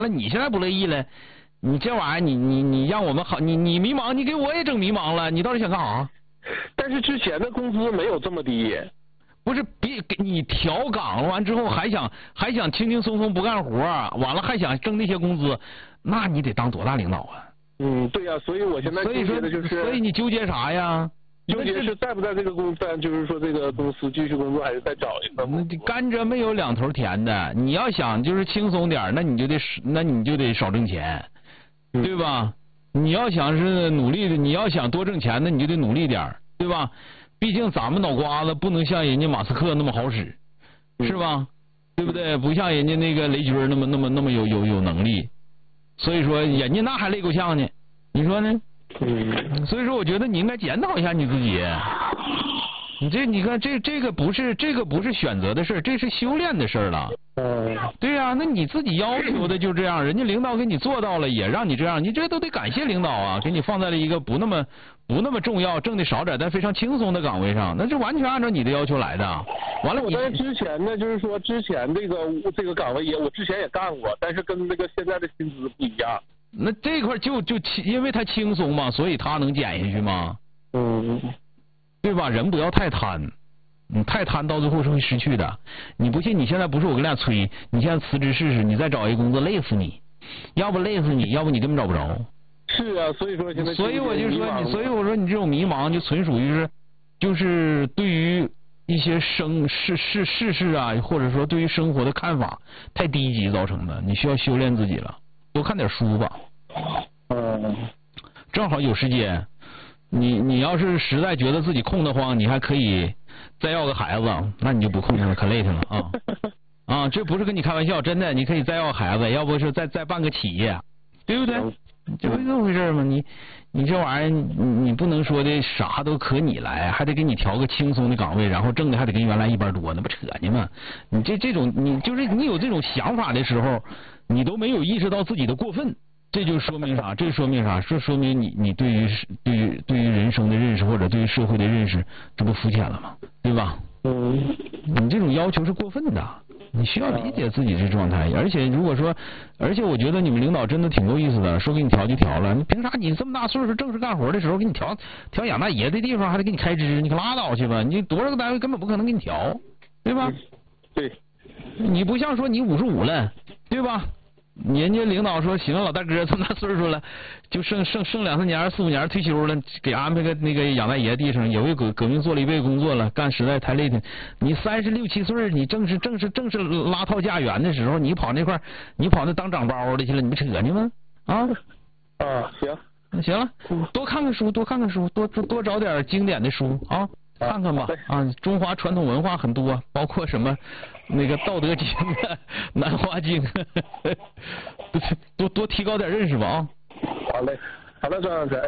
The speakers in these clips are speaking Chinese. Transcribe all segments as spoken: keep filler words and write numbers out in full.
那你现在不乐意了，你这玩意儿你你你让我们好，你你迷茫，你给我也整迷茫了，你到底想干啥？ 但是之前的工资没有这么低。 不是，别给你调岗完之后还想还想轻轻松松不干活，完了还想挣那些工资，那你得当多大领导啊？ 嗯，对呀、啊，所以我现在纠结的就是， 所以你纠结啥呀？ 纠结是在不在这个公司，就是说这个公司继续工作，还是再找一个？ 那甘蔗没有两头甜的，你要想就是轻松点，那你就得那你就得少挣钱， 嗯、 对吧？你要想是努力的，你要想多挣钱，那你就得努力点，对吧？毕竟咱们脑瓜子不能像人家马斯克那么好使，是吧？对不对？不像人家那个雷军那么那么那么有有有能力，所以说人家那还累够呛呢，你说呢？ 嗯。 所以说我觉得你应该检讨一下你自己。你这你看这这个不是这个不是选择的事，这是修炼的事了。 嗯。 对呀、啊，那你自己要求的就这样，人家领导给你做到了，也让你这样，你这都得感谢领导啊，给你放在了一个不那么不那么重要、挣的少点但非常轻松的岗位上，那是完全按照你的要求来的。完了你， 但是之前呢，就是说之前这个这个岗位也我之前也干过，但是跟那个现在的薪资不一样。 那这块就就因为他轻松嘛，所以他能减下去吗？ 嗯。 对吧？人不要太贪，你太贪到最后是会失去的。你不信？你现在不是我跟俩催，你现在辞职试试，你再找一个工作累死你，要不累死你，要不你根本找不着。 是啊，所以说现在。 所以我就说你，所以我说你这种迷茫就纯属于是，就是对于一些生世世世事啊，或者说对于生活的看法太低级造成的，你需要修炼自己了，多看点书吧。 嗯。 正好有时间。你你要是实在觉得自己空得慌，你还可以再要个孩子，那你就不空了，可累挺了啊啊！这不是跟你开玩笑，真的，你可以再要个孩子，要不是再再办个企业，对不对？就是这么回事嘛。你你这玩意儿，你你不能说的啥都可你来，还得给你调个轻松的岗位，然后挣的还得跟原来一般多，那不扯呢吗？你这这种你就是你有这种想法的时候，你都没有意识到自己的过分。这就说明啥？这说明啥？这说明你你对于对于对于人生的认识或者对于社会的认识，这不肤浅了吗？对吧？ 嗯。 你这种要求是过分的，你需要理解自己这状态。而且如果说，而且我觉得你们领导真的挺够意思的，说给你调就调了。你凭啥你这么大岁数正式干活的时候给你调调养大爷的地方还得给你开支？你可拉倒去吧！你多少个单位根本不可能给你调，对吧？ 对。 你不像说你五十五了，对吧？人家领导说行，老大哥这么大岁数了，就剩剩剩两三年四五年退休了，给安排个那个养大爷地上，也为革革命做了一辈子工作了，干实在太累挺。你三十六七岁，你正是正是正是拉套家园的时候，你跑那块你跑那当长包的去了，你不扯呢吗？啊啊，行， 行了，多看看书，多看看书，多多多找点经典的书啊。看看吧啊，中华传统文化很多，包括什么那个《道德经》啊、《南华经》，多多提高点认识吧啊。 好嘞，好的，张老师。哎。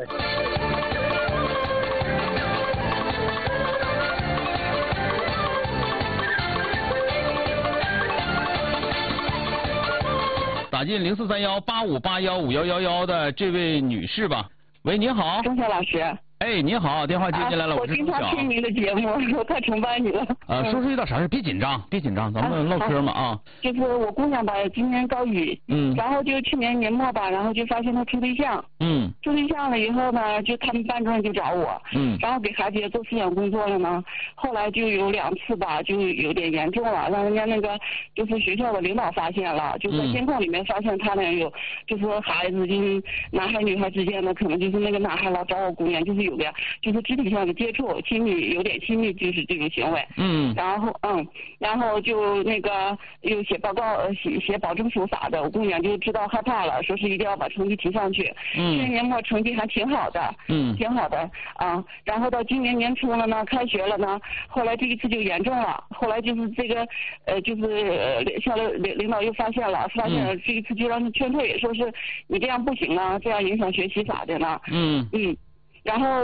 打进零四三幺八五八幺五幺幺幺的这位女士吧。喂，你好。 钟晓老师。 哎，你好，电话接进来了， 啊、 我是经常听您的节目，我太崇拜你了。 啊，说说遇到啥事？别紧张，别紧张，咱们唠嗑嘛啊。 就是我姑娘吧，今年高一， 嗯， 然后就去年年末吧，然后就发现她处对象， 嗯， 处对象了以后呢，就他们班主任就找我， 嗯， 然后给孩子也做思想工作了呢。后来就有两次吧，就有点严重了，让人家那个就是学校的领导发现了，就在监控里面发现他那有，就是孩子就是男孩女孩之间的，可能就是那个男孩老找我姑娘，就是有点就是肢体上的接触，亲密有点亲密，就是这种行为。 嗯。 然后嗯，然后就那个又写报告，写写保证书啥的，我姑娘就知道害怕了，说是一定要把成绩提上去。 嗯。 去年年末成绩还挺好的。 嗯。 挺好的啊，然后到今年年初了呢，开学了呢，后来这一次就严重了，后来就是这个呃，就是校领领导又发现了，发现了、嗯、这一次就让他劝退，说是你这样不行啊，这样影响学习咋的呢？ 嗯。 嗯。然后我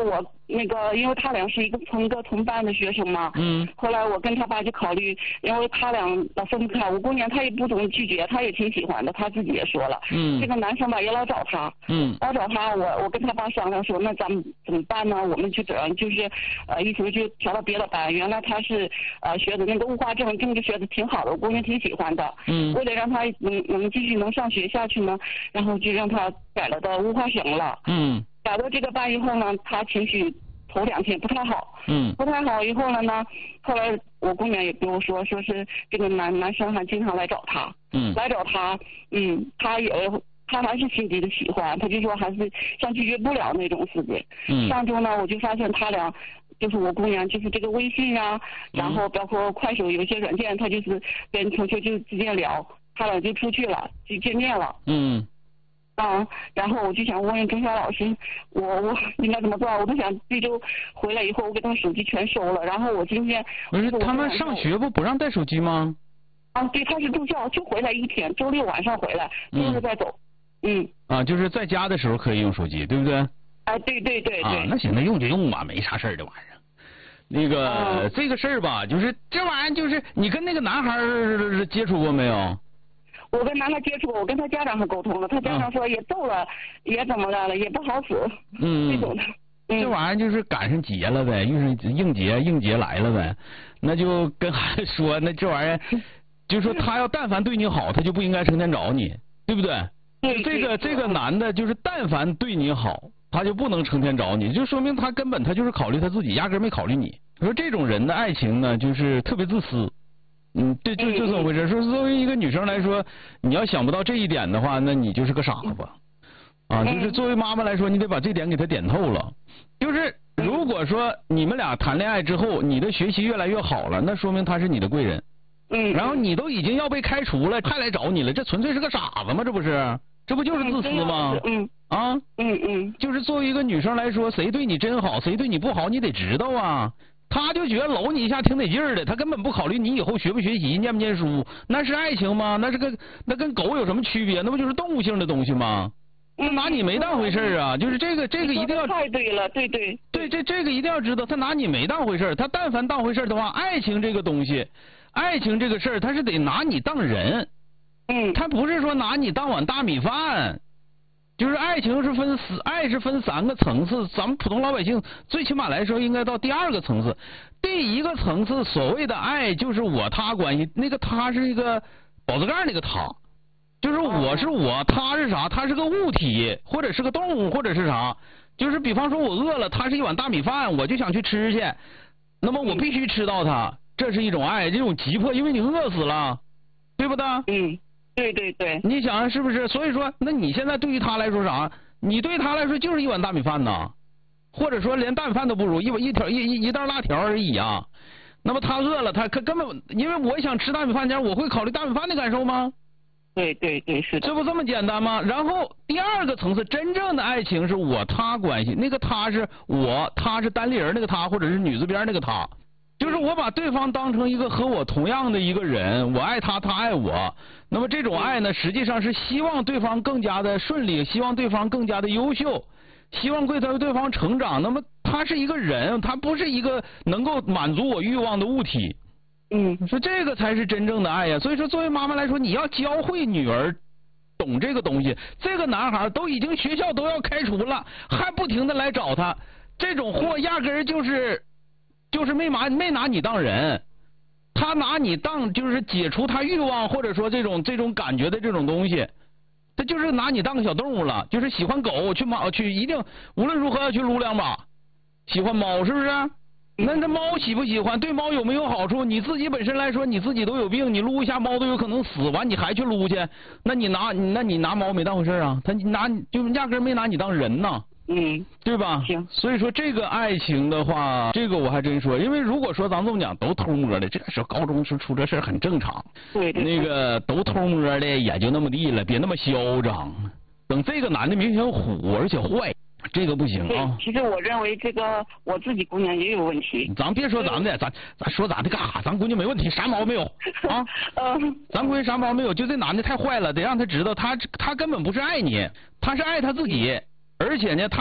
那个，因为他俩是一个同个同班的学生嘛。 嗯。 后来我跟他爸就考虑，因为他俩分不开，我姑娘她也不懂拒绝，她也挺喜欢的，她自己也说了。 嗯。 这个男生吧也老找她。 嗯。 老找她，我我跟他爸商量说，那咱们怎么办呢？我们就这样，就是呃，一直就调到别的班。原来他是呃学的那个物化政政治学的挺好的，我姑娘挺喜欢的。 嗯。 为了让他能能继续能上学下去呢，然后就让他改了到物化生了。 嗯。 改到这个班以后呢，他情绪头两天不太好。 嗯。 不太好以后了呢，后来我姑娘也跟我说，说是这个男男生还经常来找他。 嗯。 来找他，嗯，他也他还是心底的喜欢，他就说还是像拒绝不了那种似的。 嗯。 上周呢，我就发现他俩。就是我姑娘，就是这个微信啊，然后包括快手有些软件，他就是跟同学就直接聊，他俩就出去了，就见面了。 嗯。 啊，然后我就想问钟晓老师，我我应该怎么做？我都想这周回来以后，我给他们手机全收了。然后我今天不是他们上学不不让带手机吗？ 啊，对，他是住校，就回来一天，周六晚上回来，周日再走。嗯。 啊，就是在家的时候可以用手机，对不对？ 啊，对对对对。 啊，那行，那用就用吧，没啥事儿的玩意儿。那个、嗯、这个事儿吧，就是这玩意儿，就是你跟那个男孩儿接触过没有？ 我跟男孩接触过，我跟他家长还沟通了，他家长说也揍了，啊、也怎么了，也不好使。 嗯。 这种的。嗯、 这玩意儿就是赶上节了呗，遇上应节，应节来了呗，那就跟孩子说，那这玩意儿，就说他要但凡对你好，他就不应该成天找你，对不对？ 对。 这个这个男的，就是但凡对你好。他就不能成天找你，就说明他根本他就是考虑他自己，压根没考虑你。说这种人的爱情呢，就是特别自私。嗯，对，就就这么回事。说作为一个女生来说，你要想不到这一点的话，那你就是个傻子。啊，就是作为妈妈来说，你得把这点给他点透了。就是如果说你们俩谈恋爱之后，你的学习越来越好了，那说明他是你的贵人。 嗯。 然后你都已经要被开除了，还来找你了，这纯粹是个傻子吗？这不是？这不就是自私吗？ 嗯。 啊， 嗯嗯， 就是作为一个女生来说，谁对你真好，谁对你不好，你得知道啊。他就觉得搂你一下挺得劲儿的，他根本不考虑你以后学不学习、念不念书，那是爱情吗？那是个那跟狗有什么区别？那不就是动物性的东西吗？那拿你没当回事啊！就是这个这个一定要太对了，对对对，这这个一定要知道，他拿你没当回事，他但凡当回事的话，爱情这个东西，爱情这个事儿，他是得拿你当人， 嗯， 他不是说拿你当碗大米饭。就是爱情是分爱是分三个层次，咱们普通老百姓最起码来说应该到第二个层次。第一个层次所谓的爱就是我他关系，那个他是一个宝字盖那个他，就是我是我，他是啥？他是个物体，或者是个动物，或者是啥？就是比方说我饿了，他是一碗大米饭，我就想去吃去，那么我必须吃到它，这是一种爱，这种急迫，因为你饿死了，对不对？ 嗯。对对对， 你想是不是？所以说，那你现在对于他来说啥？你对他来说就是一碗大米饭呐，或者说连大米饭都不如，一碗一条一一一袋辣条而已啊。那么他饿了，他可根本因为我想吃大米饭前，我会考虑大米饭的感受吗？ 对对对，是的。 这不这么简单吗？然后第二个层次，真正的爱情是我他关系，那个他是我，他是单立人那个他，或者是女字边那个他。就是我把对方当成一个和我同样的一个人，我爱他，他爱我。那么这种爱呢，实际上是希望对方更加的顺利，希望对方更加的优秀，希望对他对方成长。那么他是一个人，他不是一个能够满足我欲望的物体。 嗯， 说这个才是真正的爱呀。所以说，作为妈妈来说，你要教会女儿懂这个东西。这个男孩都已经学校都要开除了，还不停的来找他，这种货压根儿就是。就是没拿没拿你当人，他拿你当就是解除他欲望或者说这种这种感觉的这种东西，他就是拿你当个小动物了，就是喜欢狗去猫去一定无论如何要去撸两把，喜欢猫是不是？那那猫喜不喜欢？对猫有没有好处？你自己本身来说你自己都有病，你撸一下猫都有可能死，完你还去撸去，那你拿那你拿猫没当回事啊？他拿就压根没拿你当人呐。 嗯， 对吧？ 行。 所以说这个爱情的话，这个我还真说，因为如果说咱这么讲都偷摸的，这时候高中时出这事很正常。 对对。 那个都偷摸的也就那么地了，别那么嚣张。等这个男的明显虎而且坏，这个不行啊。 其实我认为这个我自己姑娘也有问题。 咱别说咱的，咱咱说咱的干啥？咱姑娘没问题，啥毛病没有啊？ 嗯。 咱姑娘啥毛病没有？就这男的太坏了，得让他知道他他根本不是爱你，他是爱他自己。而且呢，他是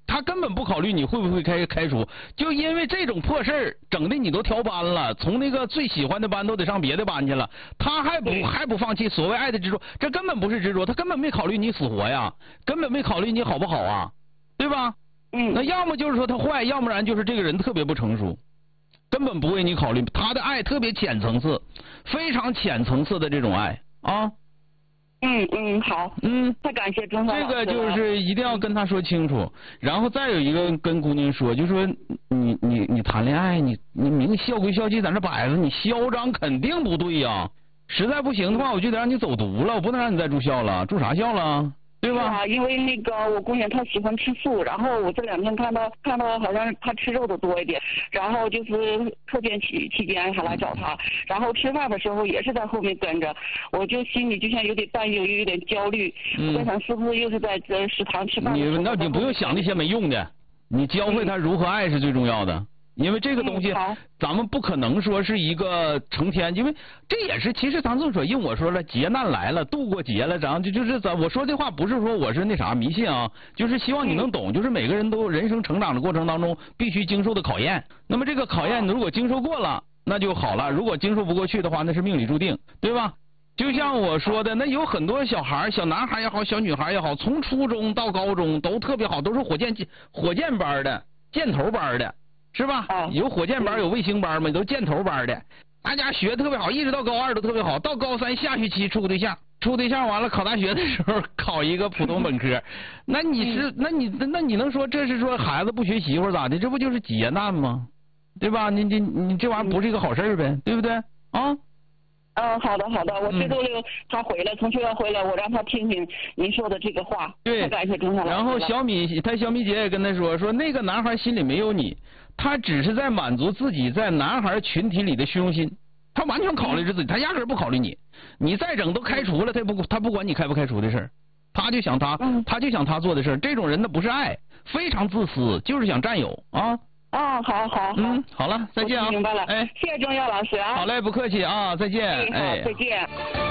他根本不考虑你会不会开开除，就因为这种破事儿，整的你都调班了，从那个最喜欢的班都得上别的班去了，他还不还不放弃所谓爱的执着，这根本不是执着，他根本没考虑你死活呀，根本没考虑你好不好啊，对吧？ 嗯。 那要么就是说他坏，要不然就是这个人特别不成熟，根本不为你考虑，他的爱特别浅层次，非常浅层次的这种爱啊。 嗯嗯，好， 嗯， 太感谢钟老师了。 这个就是一定要跟他说清楚，然后再有一个跟姑娘说，就说你你你谈恋爱，你你明校规校纪在那摆着，你嚣张肯定不对呀。实在不行的话，我就得让你走读了，我不能让你再住校了，住啥校了？对吧？ 啊，因为那个我姑娘她喜欢吃素，然后我这两天看到看到好像她吃肉的多一点，然后就是课间期期间还来找她，然后吃饭的时候也是在后面跟着，我就心里就像有点担忧，又有点焦虑，嗯、我在想是不是又是在这食堂吃饭？ 你那你不用想那些没用的，你教会她如何爱是最重要的。因为这个东西，咱们不可能说是一个成天，因为这也是其实咱这么说，因为我说了，劫难来了，度过劫了，咱就就是咱我说这话不是说我是那啥迷信啊，就是希望你能懂，就是每个人都人生成长的过程当中必须经受的考验。那么这个考验如果经受过了，那就好了；如果经受不过去的话，那是命里注定，对吧？就像我说的，那有很多小孩，小男孩也好，小女孩也好，从初中到高中都特别好，都是火箭火箭班的、箭头班的。是吧？有火箭班，有卫星班嘛，都箭头班的，大家学特别好，一直到高二都特别好，到高三下学期处对象，处对象完了考大学的时候考一个普通本科，那你是，那你那你能说这是说孩子不学习或者咋的？这不就是劫难吗？对吧？你你你这玩意儿不是一个好事呗，对不对？啊？ 嗯，好的好的，我这周六他回来，从学校回来，我让他听听您说的这个话。 对， 感谢钟老师。 然后小米，他小米姐也跟他说，说那个男孩心里没有你，他只是在满足自己在男孩群体里的虚荣心，他完全考虑着自己，他压根不考虑你，你再整都开除了，他不他不管你开不开除的事儿，他就想他，他就想他做的事儿，这种人那不是爱，非常自私，就是想占有啊。 啊，好好好， 嗯，好了，再见啊！ 明白了， 哎， 谢谢钟耀老师啊！ 好嘞，不客气啊，再见， 哎，好，再见。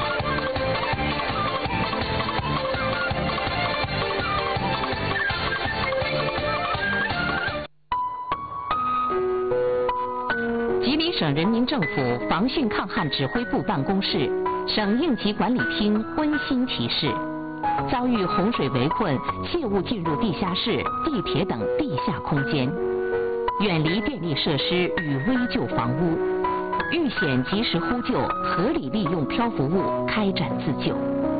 吉林省人民政府防汛抗旱指挥部办公室、省应急管理厅温馨提示：遭遇洪水围困，切勿进入地下室、地铁等地下空间。远离电力设施与危旧房屋，遇险及时呼救，合理利用漂浮物开展自救。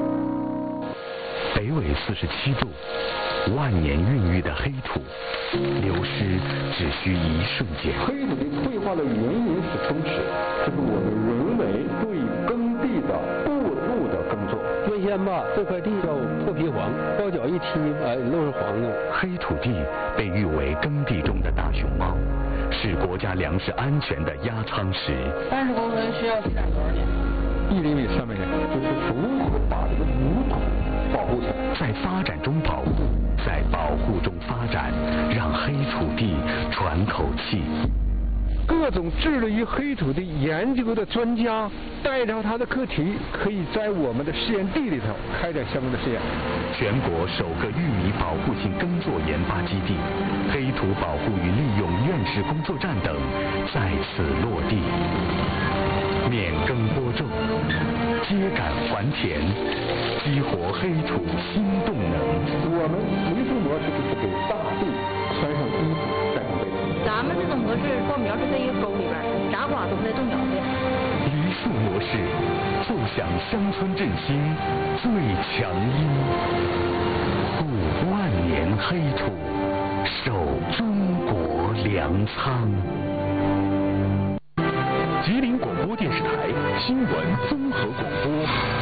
北纬四十七度，万年孕育的黑土，流失只需一瞬间。 黑土的退化的原因是风蚀，这是我们人为对耕地的过度的耕作。 原先吧，这块地叫破皮黄，包脚一踢，哎，都是黄的。 黑土地被誉为耕地中的大熊猫，是国家粮食安全的压舱石。 三十公分需要积攒多少年？ 一厘米上面的，就是如何把这个泥土保护起来， 在发展中保护，在保护中发展，让黑土地喘口气。 各种致力于黑土地研究的专家带着他的课题，可以在我们的试验地里头开展相关的试验。 全国首个玉米保护性耕作研发基地、黑土保护与利用院士工作站等在此落地。免耕播种，秸秆还田，激活黑土新动能。 我们梨树模式就是给大地穿上衣服，盖上被子。 咱们这种模式，稻苗是在一个沟里边，啥瓜都在种苗子。 梨树模式，奏响乡村振兴最强音，护万年黑土，守中国粮仓。吉林广播电视台新闻综合广播。